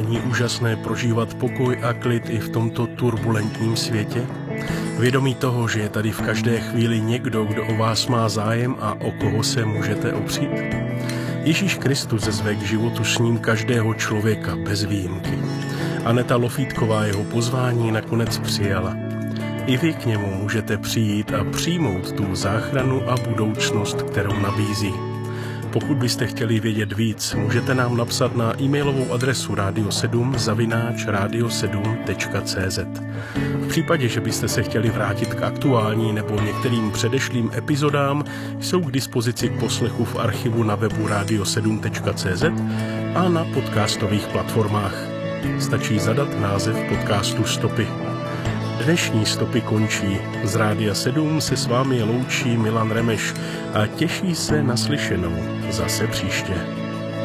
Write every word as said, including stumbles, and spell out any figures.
Není úžasné prožívat pokoj a klid i v tomto turbulentním světě? Vědomí toho, že je tady v každé chvíli někdo, kdo o vás má zájem a o koho se můžete opřít? Ježíš Kristus zve k životu s ním každého člověka bez výjimky. Aneta Lofítková jeho pozvání nakonec přijala. I vy k němu můžete přijít a přijmout tu záchranu a budoucnost, kterou nabízí. Pokud byste chtěli vědět víc, můžete nám napsat na e-mailovou adresu radio sedm zavináč radio sedm tečka cé zet. V případě, že byste se chtěli vrátit k aktuální nebo některým předešlým epizodám, jsou k dispozici k poslechu v archivu na webu radio sedm tečka cé zet a na podcastových platformách. Stačí zadat název podcastu Stopy. Dnešní Stopy končí. Z Rádia sedm se s vámi loučí Milan Remeš a těší se na slyšenou zase příště.